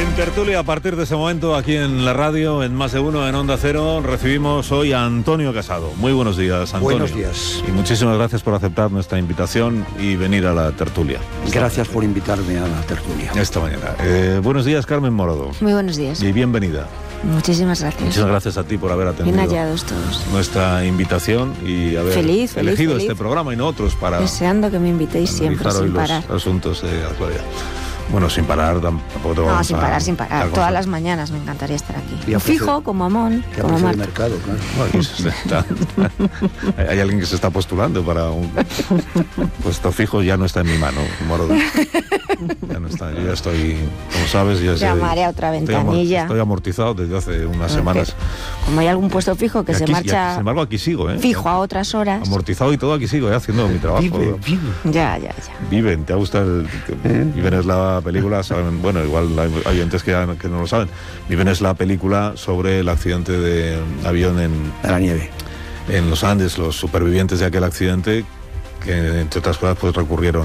En tertulia, a partir de ese momento, aquí en la radio, en Más de Uno, en Onda Cero, recibimos hoy a Antonio Casado. Muy buenos días, Antonio. Buenos días. Y muchísimas gracias por aceptar nuestra invitación y venir a la tertulia. Gracias por invitarme a la tertulia. Esta mañana. Buenos días, Carmen Morodo. Muy buenos días. Y bienvenida. Muchísimas gracias. Muchas gracias a ti por haber atendido Bien hallados todos. nuestra invitación y haber elegido este programa y no otros para deseando que me invitéis siempre analizar sin hoy parar. los asuntos de actualidad. Bueno, sin parar tampoco te No, vamos sin parar. Todas las mañanas me encantaría estar aquí. Fijo, como Amón, como de Marta. mercado, claro. Bueno, hay alguien que se está postulando para un puesto fijo, ya no está en mi mano, Morodo. Ya no está, yo ya estoy, como sabes, Llamaré a otra ventanilla. Estoy amortizado desde hace unas semanas. Como hay algún puesto fijo que aquí, se marcha, sin embargo, aquí sigo, fijo a otras horas. Amortizado y todo, aquí sigo, haciendo mi trabajo. Vive. Ya. Viven, ¿te gusta Viven es la película, saben, bueno, igual hay oyentes que no lo saben. Viven es la película sobre el accidente de avión en la nieve. En los Andes, los supervivientes de aquel accidente, que entre otras cosas pues recurrieron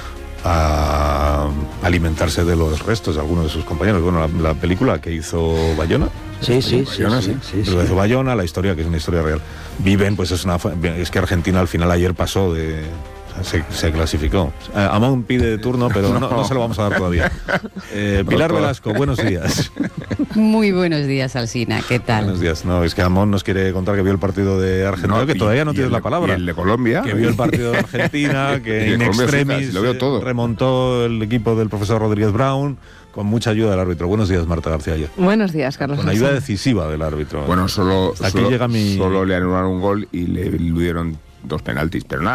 a alimentarse de los restos de algunos de sus compañeros. Bueno, la película que hizo Bayona. Sí. Lo hizo Bayona, la historia, que es una historia real. Viven, pues es que Argentina al final ayer pasó de... Se clasificó. Amón pide turno, pero no se lo vamos a dar todavía. Pilar Velasco, buenos días. Muy buenos días, Alsina, ¿qué tal? Buenos días. No, es que Amón nos quiere contar que vio el partido de Argentina, que todavía no tienes la palabra. Y el de Colombia. Que vio el partido de Argentina, que in extremis lo veo todo. Remontó el equipo del profesor Rodríguez Brown, con mucha ayuda del árbitro. Buenos días, Marta García. Buenos días, Carlos. Con ayuda decisiva del árbitro. Bueno, solo llega solo le anularon un gol y le eludieron 2 penaltis, pero nada.